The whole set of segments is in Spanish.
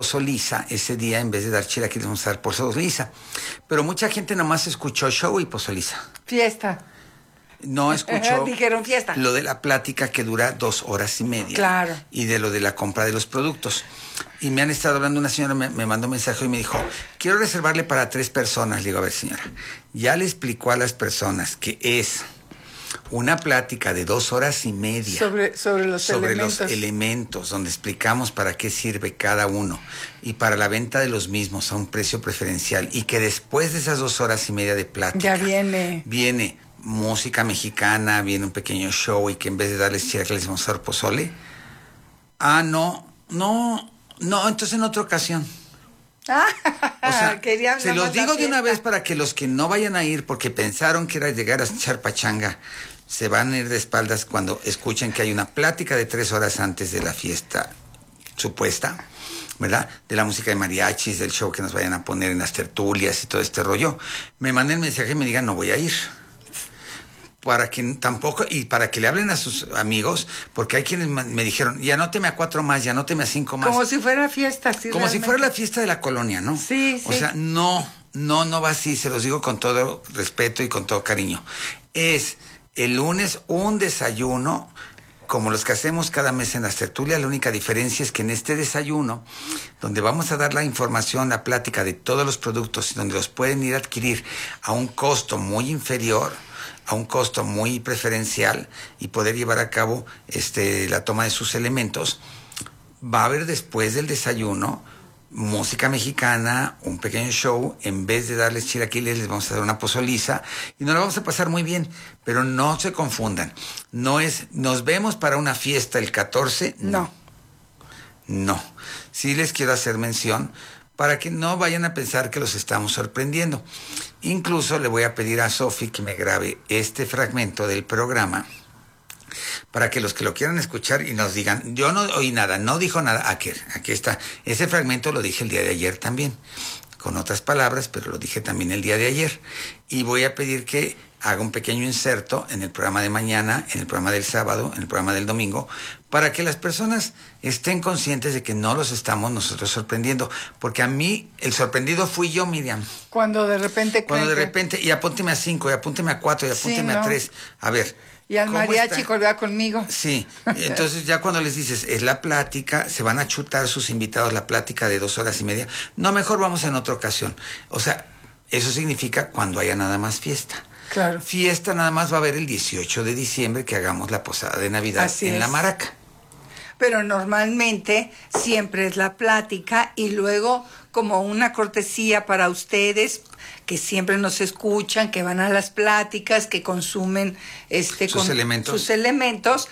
pozoliza ese día, en vez de dar chilaquiles vamos a dar pozoliza. Pero mucha gente nomás escuchó show y pozoliza. Fiesta. No escuchó Dijeron fiesta. lo de la plática que dura 2 horas y media. Claro. Y de lo de la compra de los productos. Y me han estado hablando, una señora me mandó un mensaje y me dijo, quiero reservarle para 3 personas. Le digo, a ver, señora, ya le explicó a las personas que es una plática de 2 horas y media sobre los elementos, donde explicamos para qué sirve cada uno y para la venta de los mismos a un precio preferencial, y que después de esas 2 horas y media de plática ya viene música mexicana, viene un pequeño show, y que en vez de darles chilaquiles les vamos a dar pozole. No, entonces en otra ocasión. O sea, se los digo de una vez para que los que no vayan a ir porque pensaron que era llegar a echar pachanga, se van a ir de espaldas cuando escuchen que hay una plática de 3 horas antes de la fiesta supuesta, ¿verdad? De la música de mariachis, del show que nos vayan a poner en las tertulias y todo este rollo. Me manden mensaje y me digan, no voy a ir. Para que tampoco, y para que le hablen a sus amigos, porque hay quienes me dijeron, y anóteme a 4 más, y anóteme a 5 más. Como si fuera fiesta, sí. Como realmente. Si fuera la fiesta de la colonia, ¿no? Sí. O sea, no va así, se los digo con todo respeto y con todo cariño. Es el lunes un desayuno, como los que hacemos cada mes en las tertulias. La única diferencia es que en este desayuno, donde vamos a dar la información, la plática de todos los productos, donde los pueden ir a adquirir a un costo muy inferior, a un costo muy preferencial, y poder llevar a cabo la toma de sus elementos, va a haber después del desayuno música mexicana, un pequeño show. En vez de darles chilaquiles les vamos a dar una pozoliza y nos la vamos a pasar muy bien, pero no se confundan, no es nos vemos para una fiesta el 14, no. Sí les quiero hacer mención para que no vayan a pensar que los estamos sorprendiendo. Incluso le voy a pedir a Sofi que me grabe este fragmento del programa para que los que lo quieran escuchar y nos digan, yo no oí nada, no dijo nada. Aquí está. Ese fragmento lo dije el día de ayer también, con otras palabras, pero lo dije también el día de ayer. Y voy a pedir que haga un pequeño inserto en el programa de mañana, en el programa del sábado, en el programa del domingo, para que las personas estén conscientes de que no los estamos nosotros sorprendiendo. Porque a mí, el sorprendido fui yo, Miriam. Cuando de repente, y apúnteme a 5, y apúnteme a 4, y apúnteme a 3. A ver. Y al mariachi colgaba conmigo. Sí, entonces ya cuando les dices, es la plática, se van a chutar sus invitados la plática de 2 horas y media. No, mejor vamos en otra ocasión. O sea, eso significa cuando haya nada más fiesta. Claro. Fiesta nada más va a haber el 18 de diciembre que hagamos la posada de Navidad La Maraca. Pero normalmente siempre es la plática y luego como una cortesía para ustedes que siempre nos escuchan, que van a las pláticas, que consumen sus elementos,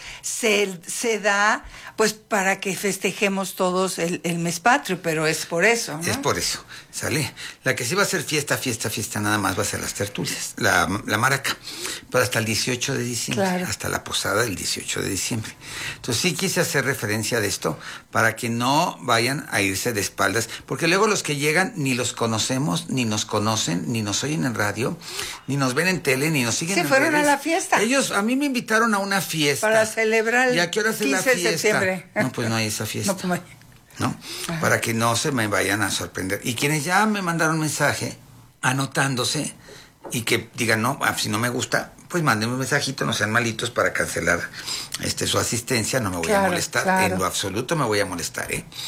se da pues para que festejemos todos el mes patrio, pero es por eso, ¿no? Es por eso, ¿sale? La que sí va a ser fiesta nada más va a ser las tertulias, la Maraca, pero hasta el 18 de diciembre, claro. Hasta la posada del 18 de diciembre. Entonces sí quise hacer referencia de esto para que no vayan a irse de espaldas, porque luego los que llegan ni los conocemos, ni nos conocen, ni nos oyen en radio, ni nos ven en tele, ni nos siguen en redes. Se fueron a la fiesta. Ellos, a mí me invitaron a una fiesta. Para celebrar el 15 de septiembre. No, pues no hay esa fiesta. No, pues ¿no? Para que no se me vayan a sorprender. Y quienes ya me mandaron mensaje anotándose y que digan, no, si no me gusta, pues mándenme un mensajito, no sean malitos para cancelar su asistencia, no me voy a molestar, claro. En lo absoluto me voy a molestar,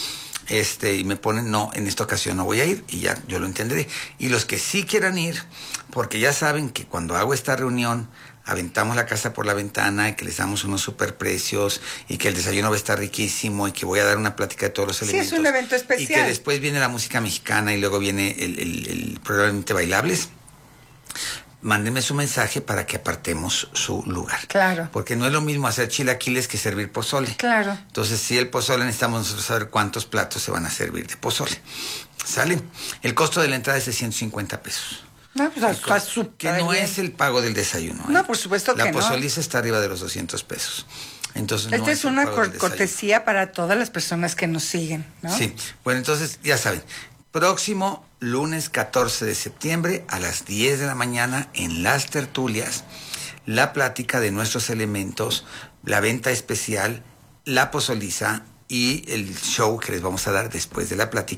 y me ponen, no, en esta ocasión no voy a ir, y ya yo lo entenderé. Y los que sí quieran ir, porque ya saben que cuando hago esta reunión, aventamos la casa por la ventana y que les damos unos superprecios y que el desayuno va a estar riquísimo y que voy a dar una plática de todos los elementos. Sí, es un evento especial. Y que después viene la música mexicana y luego viene el probablemente bailables. Mándenme su mensaje para que apartemos su lugar. Claro. Porque no es lo mismo hacer chilaquiles que servir pozole. Claro. Entonces, si el pozole necesitamos nosotros saber cuántos platos se van a servir de pozole. ¿Sale? El costo de la entrada es de 150 pesos. No, pues está súper que no bien. Es el pago del desayuno. No, por supuesto que no. La pozoliza está arriba de los 200 pesos. Entonces, esta es una cortesía para todas las personas que nos siguen, ¿no? Sí. Bueno, entonces, ya saben, próximo lunes 14 de septiembre a las 10 de la mañana en las tertulias, la plática de nuestros elementos, la venta especial, la pozoliza y el show que les vamos a dar después de la plática.